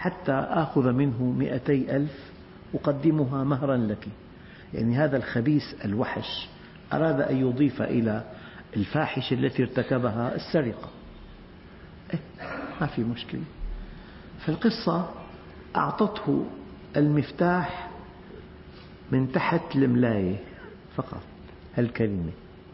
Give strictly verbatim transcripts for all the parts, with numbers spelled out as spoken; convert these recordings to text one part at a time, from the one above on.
حتى آخذ منه مئتي ألف أقدمها مهرا لك. يعني هذا الخبيث الوحش أراد أن يضيف إلى الفاحشة التي ارتكبها السرقة. إيه ما في مشكلة. فالقصة أعطته المفتاح من تحت الملاية فقط، هالكلمة،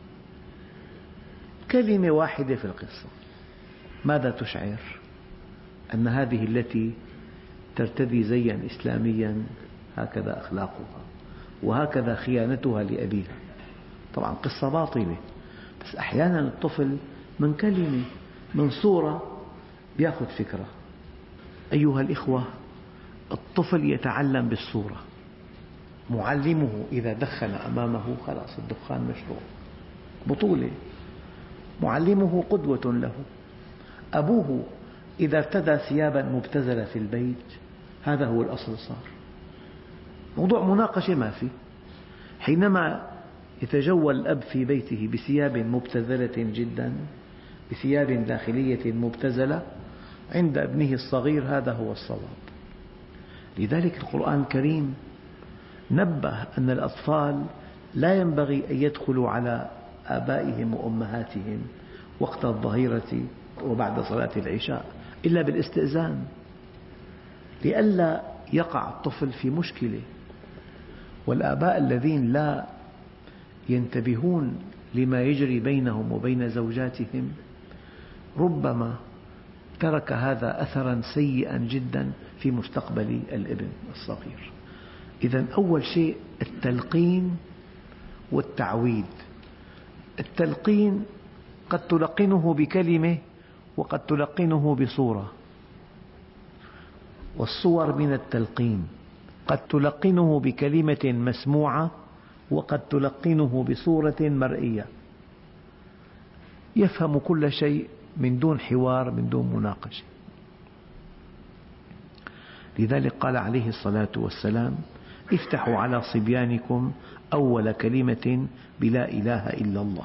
كلمة واحدة في القصة. ماذا تشعر؟ أن هذه التي ترتدي زيا إسلاميا هكذا أخلاقها وهكذا خيانتها لأبيها. طبعا قصة باطلة، بس أحيانا الطفل من كلمة من صورة يأخذ فكرة. أيها الإخوة، الطفل يتعلم بالصورة. معلمه إذا دخن أمامه خلاص الدخان مشروع، بطولة. معلمه قدوة له. أبوه إذا ارتدى ثيابا مبتذلة في البيت هذا هو الأصل صار. موضوع مناقشة ما في. حينما يتجول الأب في بيته بثياب مبتذلة جدا، بثياب داخلية مبتذلة، عند ابنه الصغير هذا هو الصواب. لذلك القرآن الكريم نبه أن الأطفال لا ينبغي أن يدخلوا على آبائهم وأمهاتهم وقت الظهيرة وبعد صلاة العشاء إلا بالاستئذان، لئلا يقع الطفل في مشكلة. والآباء الذين لا ينتبهون لما يجري بينهم وبين زوجاتهم ربما ترك هذا أثرا سيئا جدا في مستقبل الابن الصغير. إذن أول شيء التلقين والتعويد. التلقين قد تلقنه بكلمة وقد تلقنه بصورة، والصور من التلقين. قد تلقنه بكلمة مسموعة وقد تلقنه بصورة مرئية، يفهم كل شيء من دون حوار، من دون مناقشة. لذلك قال عليه الصلاة والسلام: افتحوا على صبيانكم أول كلمة بلا إله إلا الله.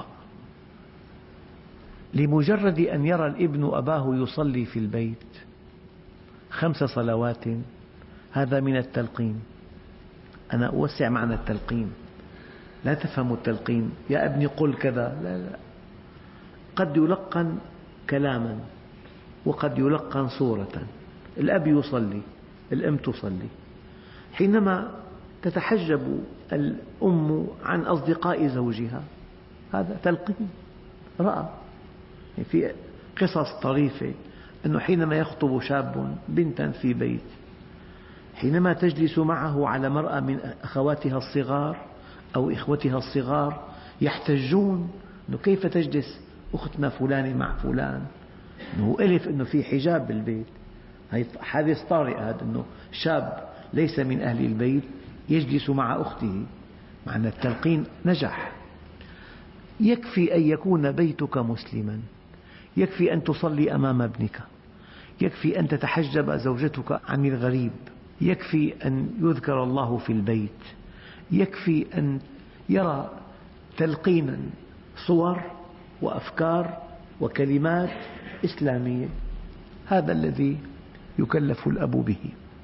لمجرد أن يرى الابن أباه يصلي في البيت خمس صلوات هذا من التلقين. أنا أوسع معنى التلقين، لا تفهموا التلقين يا ابني قل كذا، لا لا. قد يلقن كلاما وقد يلقن صورة. الأب يصلي، الأم تصلي. حينما تتحجب الأم عن أصدقاء زوجها هذا تلقين، رأى. في قصص طريفة أنه حينما يخطب شاب بنتا في بيت، حينما تجلس معه على مرأى من أخواتها الصغار أو إخوتها الصغار يحتجون أنه كيف تجلس أختنا فلانة مع فلان، أنه ألف أنه في حجاب بالبيت. هذا حادث طارئ، هذا أنه شاب ليس من أهل البيت يجلس مع أخته. معنى التلقين نجح. يكفي أن يكون بيتك مسلما، يكفي أن تصلي أمام ابنك، يكفي أن تتحجب زوجتك عن الغريب، يكفي أن يذكر الله في البيت، يكفي أن يرى تلقينا صور وأفكار وكلمات إسلامية. هذا الذي يكلف الأب به.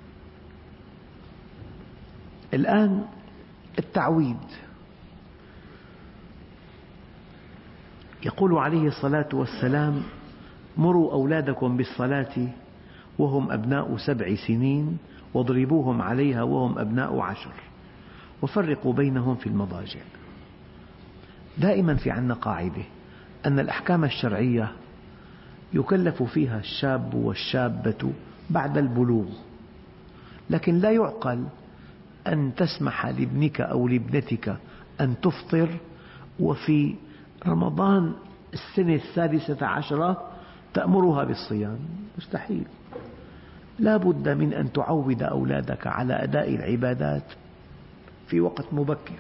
الآن التعويد. يقول عليه الصلاة والسلام: مروا أولادكم بالصلاة وهم أبناء سبع سنين واضربوهم عليها وهم أبناء عشر وفرقوا بينهم في المضاجع. دائما في عنا قاعدة أن الأحكام الشرعية يكلف فيها الشاب والشابة بعد البلوغ، لكن لا يعقل أن تسمح لابنك أو لابنتك أن تفطر وفي رمضان السنة السادسة عشرة تأمرها بالصيام. مستحيل. لا بد من أن تعود أولادك على أداء العبادات في وقت مبكر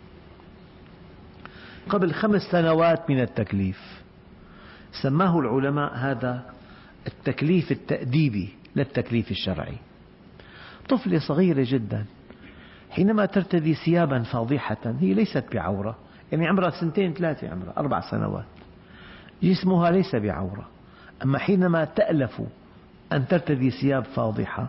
قبل خمس سنوات من التكليف. سماه العلماء هذا التكليف التأديبي لا التكليف الشرعي. طفلة صغيرة جدا حينما ترتدي ثيابا فاضحة هي ليست بعورة، يعني عمرها سنتين ثلاثة، عمرها أربع سنوات، جسمها ليس بعورة. أما حينما تألف أن ترتدي ثياب فاضحة